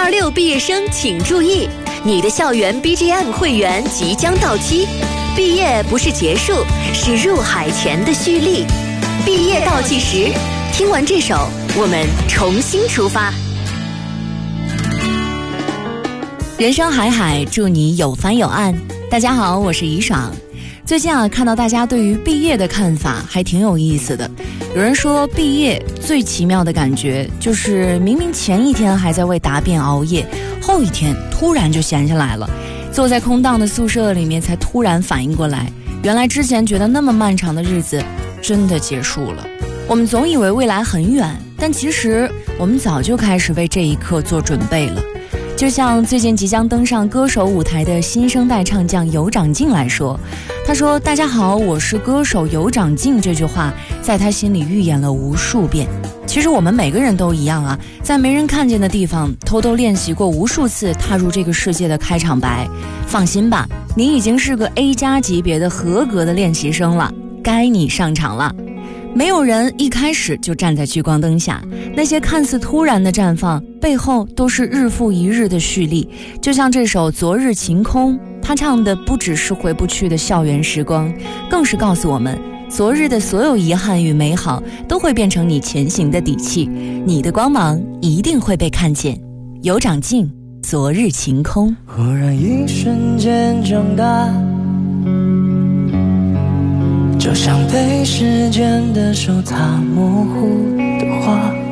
2026毕业生请注意，你的校园 BGM 会员即将到期。毕业不是结束，是入海前的蓄力。毕业倒计时，听完这首，我们重新出发。人生海海，祝你有帆有岸。大家好，我是怡爽。最近看到大家对于毕业的看法还挺有意思的。有人说毕业最奇妙的感觉就是明明前一天还在为答辩熬夜，后一天突然就闲下来了，坐在空荡的宿舍里面才突然反应过来，原来之前觉得那么漫长的日子真的结束了。我们总以为未来很远，但其实我们早就开始为这一刻做准备了。就像最近即将登上歌手舞台的新生代唱将尤长靖来说，他说大家好，我是歌手尤长靖，这句话在他心里预演了无数遍。其实我们每个人都一样在没人看见的地方偷偷练习过无数次踏入这个世界的开场白。放心吧，你已经是个 A+ 级别的合格的练习生了，该你上场了。没有人一开始就站在聚光灯下，那些看似突然的绽放背后都是日复一日的蓄力。就像这首《昨日晴空》，他唱的不只是回不去的校园时光，更是告诉我们昨日的所有遗憾与美好都会变成你前行的底气，你的光芒一定会被看见。尤长靖，《昨日晴空》。 忽然一瞬间长大，就像被时间的手擦模糊的画，